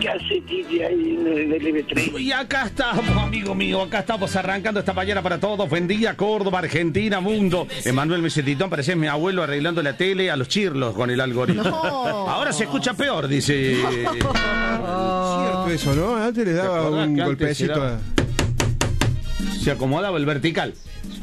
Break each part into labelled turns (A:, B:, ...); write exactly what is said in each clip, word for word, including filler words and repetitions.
A: hace Titi ahí en el L B tres?
B: Y acá estamos, amigo mío, acá estamos arrancando esta mañana para todos. Buen día, Córdoba, Argentina, mundo. Emanuel Mesetitón, parece mi abuelo arreglando la tele a los chirlos con el algoritmo. No. Ahora se escucha peor, dice.
C: Cierto eso, ¿no? Antes le daba un golpecito.
B: Era... Se acomodaba el vertical.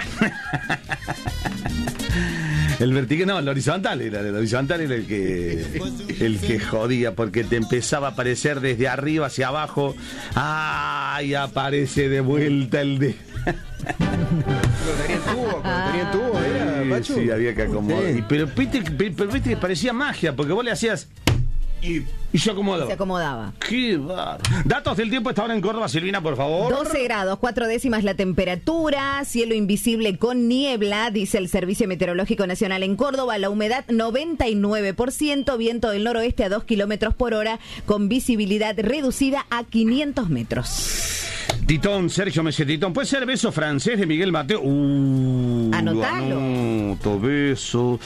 B: El vertical, no, el horizontal era, el horizontal era el que el que jodía, porque te empezaba a aparecer desde arriba hacia abajo. ¡Ay! Aparece de vuelta el de.
C: Cuando tenía el tubo, cuando tenía el tubo, era, Pachu.
B: Sí, había que acomodar. Sí. Pero viste, pero viste que parecía magia, porque vos le hacías. Y, y se acomodaba.
D: Se acomodaba.
B: Qué bar... Datos del tiempo esta hora en Córdoba, Silvina, por favor.
D: doce grados, cuatro décimas la temperatura, cielo invisible con niebla, dice el Servicio Meteorológico Nacional en Córdoba, la humedad noventa y nueve por ciento, viento del noroeste a dos kilómetros por hora, con visibilidad reducida a quinientos metros.
B: Titón, Sergio Mesetitón, puede ser beso francés de Miguel Mateo. Uh,
D: Anotalo.
B: Anoto, beso,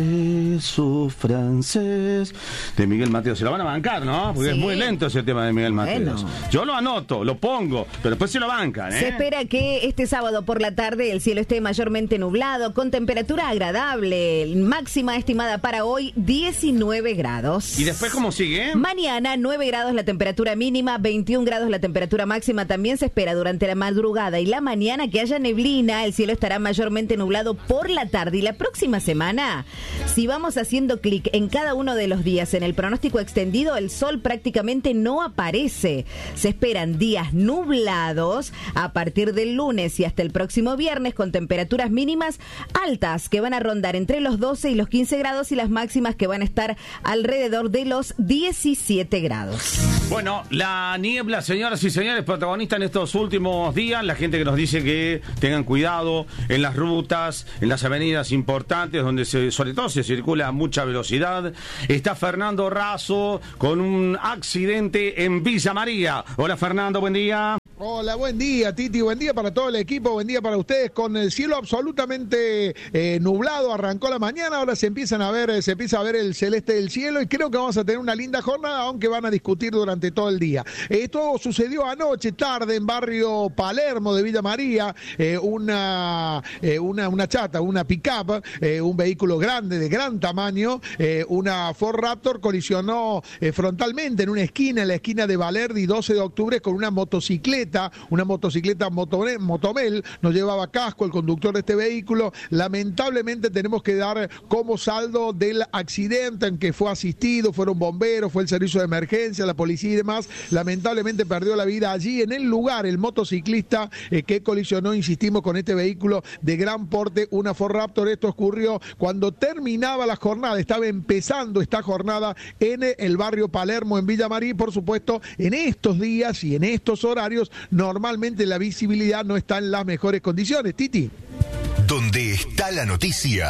B: beso francés de Miguel Mateo. Se lo van a bancar, ¿no? Porque sí. Es muy lento ese tema de Miguel Mateo. Bueno. Yo lo anoto, lo pongo, pero después se lo bancan, ¿eh?
D: Se espera que este sábado por la tarde el cielo esté mayormente nublado, con temperatura agradable. Máxima estimada para hoy, diecinueve grados.
B: ¿Y después cómo sigue?
D: Mañana, nueve grados la temperatura mínima, veintiún grados la temperatura máxima. También se espera durante la madrugada y la mañana que haya neblina, el cielo estará mayormente nublado por la tarde. Y la próxima semana, si vamos haciendo clic en cada uno de los días en el pronóstico extendido, el sol prácticamente no aparece. Se esperan días nublados a partir del lunes y hasta el próximo viernes, con temperaturas mínimas altas que van a rondar entre los doce y los quince grados, y las máximas que van a estar alrededor de los diecisiete grados.
B: Bueno, la niebla, señoras y señores, protagonista en estos últimos días, la gente que nos dice que tengan cuidado en las rutas, en las avenidas importantes donde se, sobre todo se circula a mucha velocidad. Está Fernando Razo con un accidente en Villa María. Hola Fernando, buen día.
C: Hola, buen día Titi, buen día para todo el equipo, buen día para ustedes. Con el cielo absolutamente eh, nublado, arrancó la mañana, ahora se empiezan a ver, se empieza a ver el celeste del cielo y creo que vamos a tener una linda jornada, aunque van a discutir durante todo el día. Esto sucedió anoche tarde en barrio Palermo de Villa María, eh, una, eh, una una chata, una pick-up, eh, un vehículo grande de gran tamaño, eh, una Ford Raptor colisionó eh, frontalmente en una esquina, en la esquina de Valerdi doce de octubre, con una motocicleta. Una motocicleta Motomel, Motomel, no llevaba casco el conductor de este vehículo. Lamentablemente tenemos que dar como saldo del accidente en que fue asistido, fueron bomberos, fue el servicio de emergencia, la policía y demás. Lamentablemente perdió la vida allí en el lugar el motociclista eh, que colisionó, insistimos, con este vehículo de gran porte, una Ford Raptor. Esto ocurrió cuando terminaba la jornada, estaba empezando esta jornada en el barrio Palermo, en Villa María, y por supuesto en estos días y en estos horarios normalmente la visibilidad no está en las mejores condiciones. Titi.
E: Donde está la noticia,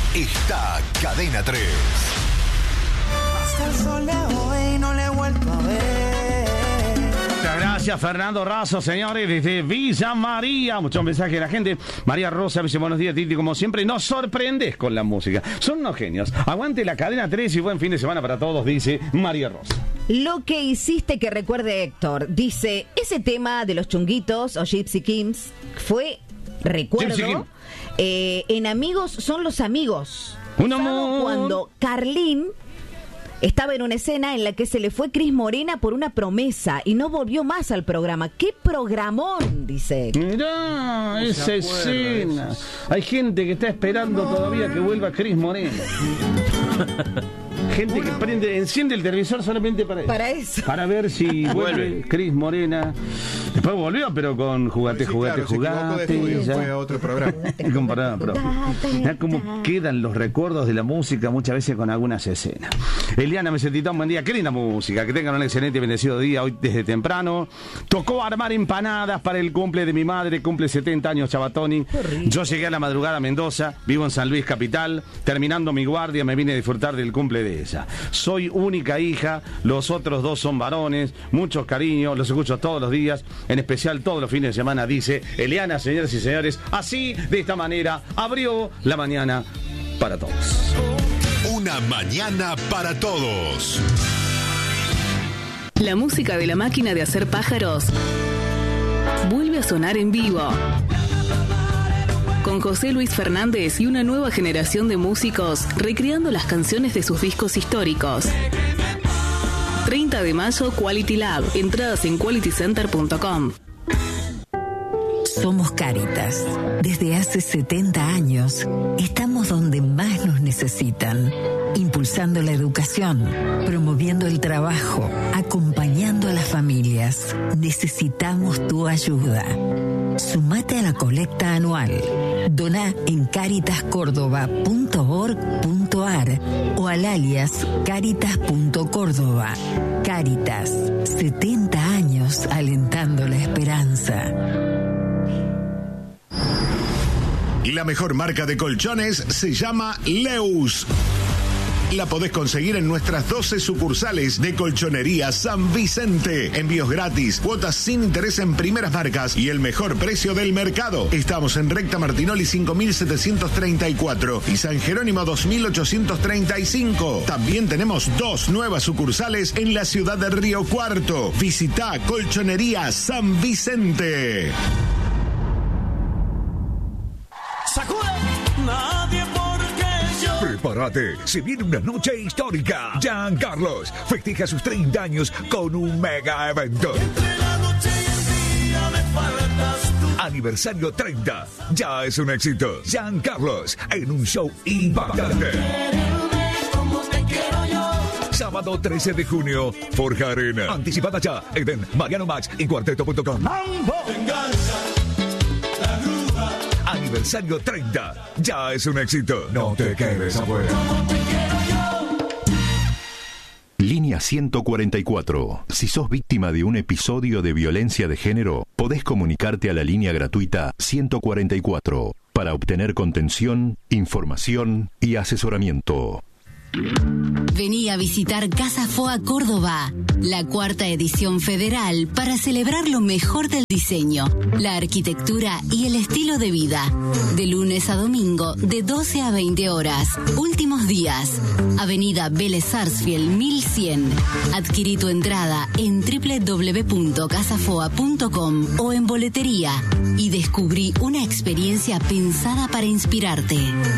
E: está Cadena tres.
F: Hasta el sol de hoy no le he vuelto a ver.
B: Muchas gracias, Fernando Razo, señores, desde Villa María. Muchos mensajes de la gente. María Rosa dice: buenos días, Titi, como siempre, nos sorprendes con la música. Son unos genios. Aguante la Cadena tres y buen fin de semana para todos, dice María Rosa.
D: Lo que hiciste que recuerde Héctor, dice, ese tema de los chunguitos o Gypsy Kings fue, recuerdo, eh, en Amigos son los amigos. Un amor. Cuando Carlín estaba en una escena en la que se le fue Cris Morena por una promesa y no volvió más al programa. ¡Qué programón!, dice.
B: Mirá, no esa escena. Hay gente que está esperando todavía que vuelva Cris Morena. Gente que prende, enciende el televisor solamente para eso.
D: Para eso.
B: Para ver si vuelve Cris Morena. Después volvió, pero con Jugate, sí, Jugate, claro, Jugate.
C: Estudio, ya. Fue a otro programa.
B: Comparado, Mirá cómo quedan los recuerdos de la música muchas veces con algunas escenas. Eliana Mesetitón, buen día. Qué linda música. Que tengan un excelente y bendecido día hoy desde temprano. Tocó armar empanadas para el cumple de mi madre. Cumple setenta años, Chabatoni. Yo llegué a la madrugada a Mendoza. Vivo en San Luis, capital. Terminando mi guardia, me vine a disfrutar del cumple de ella. Soy única hija, los otros dos son varones, muchos cariños, los escucho todos los días, en especial todos los fines de semana, dice Eliana, señoras y señores. Así, de esta manera, abrió la mañana para todos.
E: Una mañana para todos.
G: La música de la máquina de hacer pájaros vuelve a sonar en vivo. Con José Luis Fernández y una nueva generación de músicos recreando las canciones de sus discos históricos. treinta de mayo, Quality Lab. Entradas en quality center punto com.
H: Somos Cáritas. Desde hace setenta años estamos donde más nos necesitan, impulsando la educación, promoviendo el trabajo, acompañando a las familias. Necesitamos tu ayuda. Sumate a la colecta anual. Doná en caritas córdoba punto org punto ar o al alias caritas punto córdoba. Cáritas, setenta años alentando la esperanza.
I: La mejor marca de colchones se llama Leus. La podés conseguir en nuestras doce sucursales de Colchonería San Vicente. Envíos gratis, cuotas sin interés en primeras marcas y el mejor precio del mercado. Estamos en Recta Martinoli cinco mil setecientos treinta y cuatro y San Jerónimo dos mil ochocientos treinta y cinco. También tenemos dos nuevas sucursales en la ciudad de Río Cuarto. Visita Colchonería San Vicente.
F: Nadie porque yo.
J: Prepárate, se viene una noche histórica. Giancarlos festeja sus treinta años con un mega evento.
F: Entre la noche y el día me faltas tú.
J: Aniversario treinta, ya es un éxito. Giancarlos en un show impactante.
F: Como te quiero yo.
J: Sábado trece de junio, Forja Arena. Anticipada ya, Eden, Mariano Max y cuarteto punto com. Aniversario treinta, ya es un éxito. No te quedes afuera.
E: Línea ciento cuarenta y cuatro. Si sos víctima de un episodio de violencia de género, podés comunicarte a la línea gratuita ciento cuarenta y cuatro para obtener contención, información y asesoramiento.
K: Vení a visitar Casa Foa Córdoba, la cuarta edición federal para celebrar lo mejor del diseño, la arquitectura y el estilo de vida. De lunes a domingo, de doce a veinte horas. Últimos días. Avenida Vélez Sarsfield mil cien. Adquirí tu entrada en doble u doble u doble u punto casa foa punto com o en boletería y descubrí una experiencia pensada para inspirarte.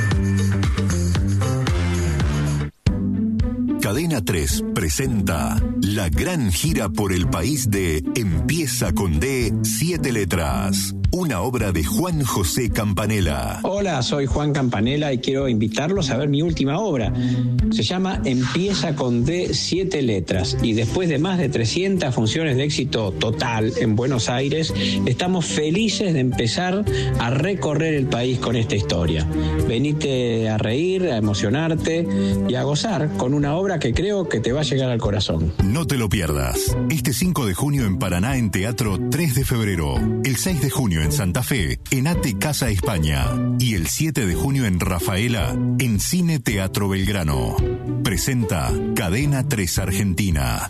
E: Cadena tres presenta la gran gira por el país de Empieza con D, siete letras. Una obra de Juan José Campanella.
L: Hola, soy Juan Campanella y quiero invitarlos a ver mi última obra. Se llama Empieza con D, siete letras. Y después de más de trescientas funciones de éxito total en Buenos Aires, estamos felices de empezar a recorrer el país con esta historia. Venite a reír, a emocionarte y a gozar con una obra que creo que te va a llegar al corazón.
E: No te lo pierdas. Este cinco de junio en Paraná en Teatro tres de febrero. El seis de junio en Santa Fe, en Ate Casa España. Y el siete de junio en Rafaela, en Cine Teatro Belgrano. Presenta Cadena tres Argentina.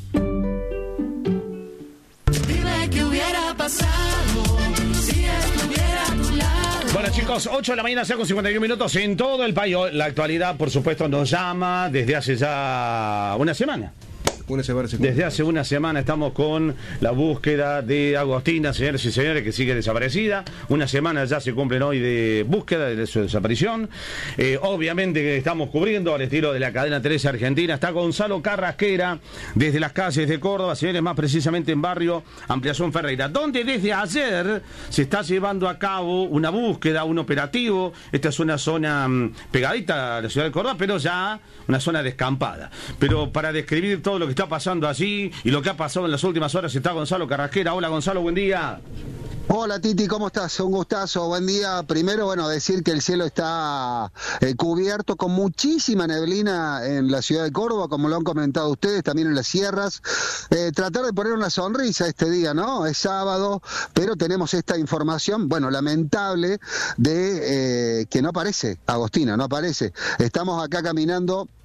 F: Dime qué hubiera pasado si estuviera a tu lado.
B: Bueno, chicos, ocho de la mañana, con cincuenta y uno minutos en todo el país. La actualidad, por supuesto, nos llama desde hace ya una semana.
M: Una semana
B: Desde hace una semana estamos con la búsqueda de Agostina, señores y señores, que sigue desaparecida. Una semana ya se cumplen hoy de búsqueda de su desaparición. Eh, obviamente que estamos cubriendo al estilo de la cadena tres Argentina. Está Gonzalo Carrasquera desde las calles de Córdoba, señores, más precisamente en barrio Ampliación Ferreira, donde desde ayer se está llevando a cabo una búsqueda, un operativo. Esta es una zona um, pegadita a la ciudad de Córdoba, pero ya una zona descampada. Pero para describir todo lo que está pasando allí y lo que ha pasado en las últimas horas está Gonzalo Carrasquera. Hola, Gonzalo, buen día.
N: Hola Titi, ¿cómo estás? Un gustazo, buen día. Primero, bueno, decir que el cielo está eh, cubierto con muchísima neblina en la ciudad de Córdoba, como lo han comentado ustedes, también en las sierras. Eh, tratar de poner una sonrisa este día, ¿no? Es sábado, pero tenemos esta información, bueno, lamentable, de eh, que no aparece Agostina, no aparece. Estamos acá caminando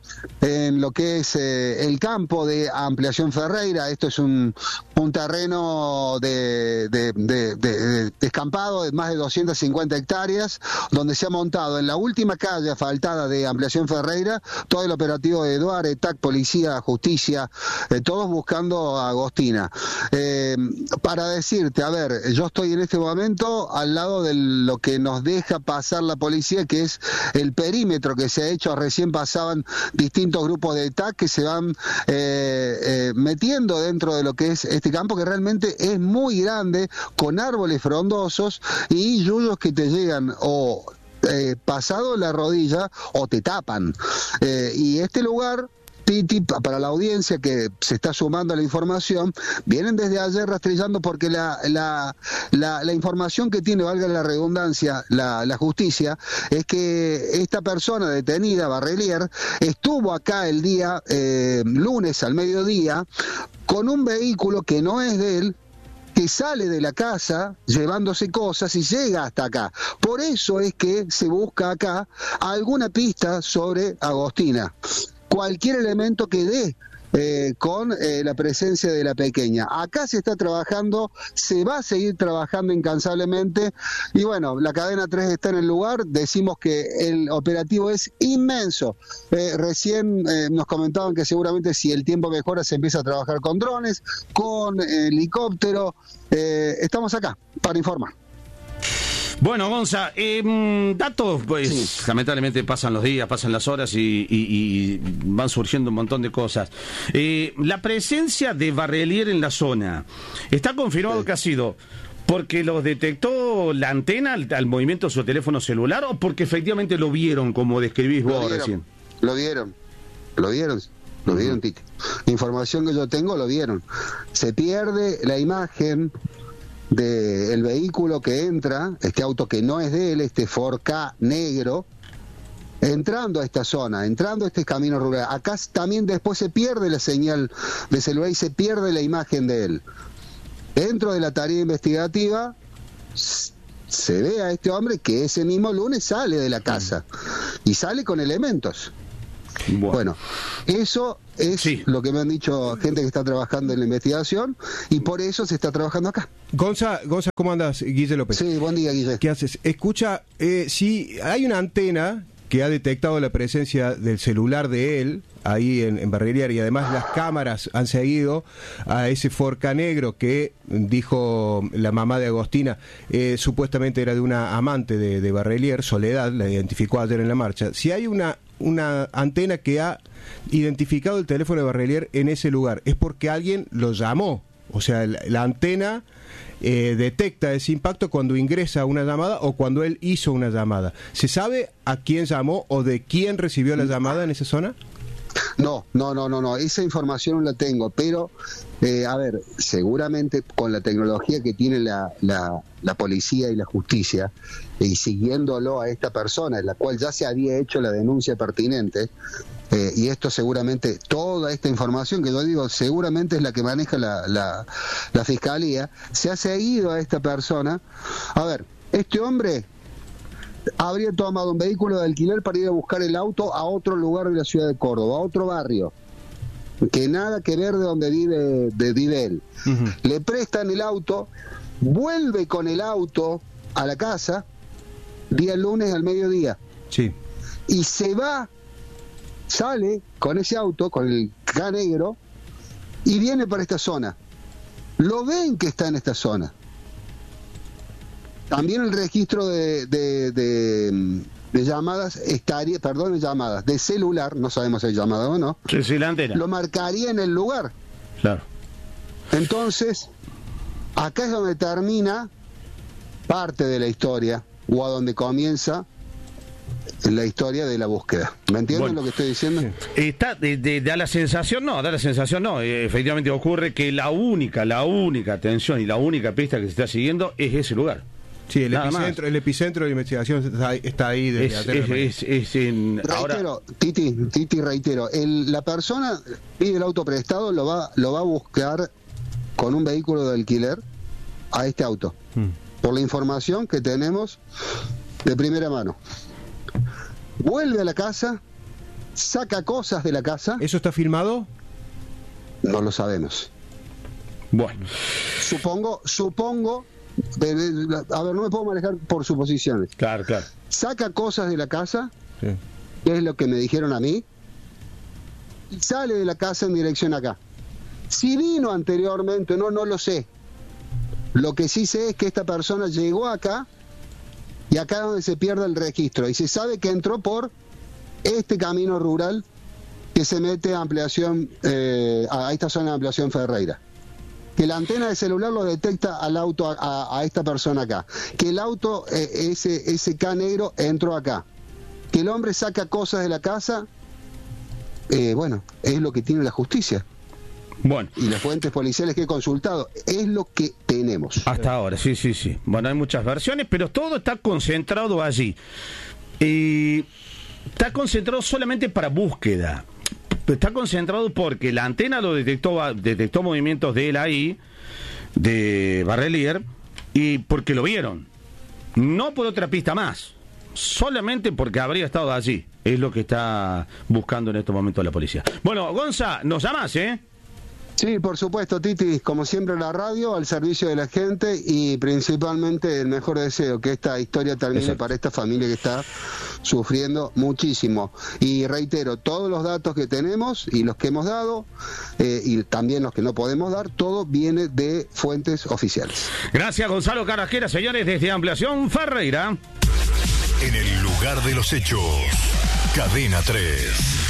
N: en lo que es eh, el campo de Ampliación Ferreira. Esto es un, un terreno de, de, de, de, de descampado de más de doscientas cincuenta hectáreas, donde se ha montado en la última calle asfaltada de Ampliación Ferreira todo el operativo de Eduardo, T A C, Policía, Justicia, eh, todos buscando a Agostina. Eh, para decirte, a ver, yo estoy en este momento al lado de lo que nos deja pasar la policía, que es el perímetro que se ha hecho. Recién pasaban distintos grupos de T A C que se van eh, eh, metiendo dentro de lo que es este campo, que realmente es muy grande, con árboles frondosos y yuyos que te llegan o eh, pasado la rodilla o te tapan. Eh, y este lugar, Titi, para la audiencia que se está sumando a la información, vienen desde ayer rastrillando porque la, la, la, la información que tiene, valga la redundancia, la, la justicia, es que esta persona detenida, Barrelier, estuvo acá el día eh, lunes al mediodía con un vehículo que no es de él, que sale de la casa llevándose cosas y llega hasta acá. Por eso es que se busca acá alguna pista sobre Agostina. Cualquier elemento que dé eh, con eh, la presencia de la pequeña. Acá se está trabajando, se va a seguir trabajando incansablemente y bueno, la cadena tres está en el lugar. Decimos que el operativo es inmenso. Eh, recién eh, nos comentaban que seguramente si el tiempo mejora se empieza a trabajar con drones, con eh, helicóptero. Eh, estamos acá para informar.
B: Bueno, Gonza, eh, datos, pues sí. Lamentablemente pasan los días, pasan las horas y, y, y van surgiendo un montón de cosas. Eh, la presencia de Barrelier en la zona, ¿está confirmado sí. que ha sido porque los detectó la antena al, al movimiento de su teléfono celular o porque efectivamente lo vieron, como describís vos
N: lo vieron,
B: recién?
N: Lo vieron, lo vieron, lo uh-huh. vieron, Titi. Información que yo tengo, lo vieron. Se pierde la imagen del vehículo que entra, este auto que no es de él, este Ford Ka negro, entrando a esta zona, entrando a este camino rural. Acá también después se pierde la señal de celular y se pierde la imagen de él. Dentro de la tarea investigativa se ve a este hombre que ese mismo lunes sale de la casa y sale con elementos. Bueno, bueno eso es sí. lo que me han dicho gente que está trabajando en la investigación y por eso se está trabajando acá.
M: Gonza, Gonza, ¿cómo andas? Guille López.
N: Sí, buen día, Guille.
M: ¿Qué haces? Escucha, eh, si hay una antena que ha detectado la presencia del celular de él ahí en, en Barrelier y además las cámaras han seguido a ese Ford Ka negro que dijo la mamá de Agostina eh, supuestamente era de una amante de, de Barrelier, Soledad, la identificó ayer en la marcha. Si hay una una antena que ha identificado el teléfono de Barrelier en ese lugar, es porque alguien lo llamó. O sea, la, la antena eh, detecta ese impacto cuando ingresa una llamada o cuando él hizo una llamada. ¿Se sabe a quién llamó o de quién recibió la llamada en esa zona?
N: No, no, no, no, no. Esa información no la tengo, pero eh, a ver, seguramente con la tecnología que tiene la, la, la policía y la justicia, y siguiéndolo a esta persona, en la cual ya se había hecho la denuncia pertinente, eh, y esto seguramente, toda esta información que yo digo, seguramente es la que maneja la, la, la fiscalía, se ha seguido a esta persona. A ver, este hombre habría tomado un vehículo de alquiler para ir a buscar el auto a otro lugar de la ciudad de Córdoba, a otro barrio, que nada que ver de donde vive, de vive él. Uh-huh. Le prestan el auto, vuelve con el auto a la casa, día lunes al mediodía.
M: Sí.
N: Y se va, sale con ese auto, con el Ka negro, y viene para esta zona. Lo ven que está en esta zona. También el registro de, de, de, de llamadas estaría, perdón, de llamadas, de celular, no sabemos si hay llamada o no,
B: sí, sí, la antena.
N: Lo marcaría en el lugar.
B: Claro.
N: Entonces, acá es donde termina parte de la historia, o a donde comienza la historia de la búsqueda. ¿Me entienden bueno, lo que estoy diciendo?
B: Está, de, de, da la sensación, no, da la sensación, no. Eh, efectivamente ocurre que la única, la única atención y la única pista que se está siguiendo es ese lugar.
M: Sí, el epicentro, el epicentro de la investigación está, está ahí desde
N: es, es, es, es en, reitero, ahora... Titi, Titi, reitero, el, la persona pide el auto prestado, lo va, lo va a buscar con un vehículo de alquiler a este auto, hmm. por la información que tenemos de primera mano. Vuelve a la casa, saca cosas de la casa.
M: ¿Eso está filmado?
N: No lo sabemos.
B: Bueno.
N: Supongo, supongo, de, de, a ver, no me puedo manejar por suposiciones.
B: Claro, claro.
N: Saca cosas de la casa,
M: sí.
N: que es lo que me dijeron a mí, y sale de la casa en dirección acá. Si vino anteriormente, no, no lo sé. Lo que sí sé es que esta persona llegó acá, y acá es donde se pierde el registro, y se sabe que entró por este camino rural que se mete a ampliación, eh, a esta zona de ampliación Ferreira. Que la antena de celular lo detecta al auto, a, a esta persona acá. Que el auto, eh, ese, ese K negro, entró acá. Que el hombre saca cosas de la casa, eh, bueno, es lo que tiene la justicia.
B: Bueno.
N: Y las fuentes policiales que he consultado, es lo que tenemos.
B: Hasta ahora, sí, sí, sí. Bueno, hay muchas versiones, pero todo está concentrado allí. Y está concentrado solamente para búsqueda. Está concentrado porque la antena lo detectó, detectó movimientos de él ahí, de Barrelier, y porque lo vieron. No por otra pista más, solamente porque habría estado allí. Es lo que está buscando en estos momentos la policía. Bueno, Gonza, nos llamas, ¿eh?
N: Sí, por supuesto, Titi, como siempre la radio al servicio de la gente y principalmente el mejor deseo, que esta historia termine. Exacto. Para esta familia que está sufriendo muchísimo. Y reitero, todos los datos que tenemos y los que hemos dado eh, y también los que no podemos dar, todo viene de fuentes oficiales.
B: Gracias, Gonzalo Carrasquera, señores, desde Ampliación Ferreira.
E: En el lugar de los hechos, Cadena tres.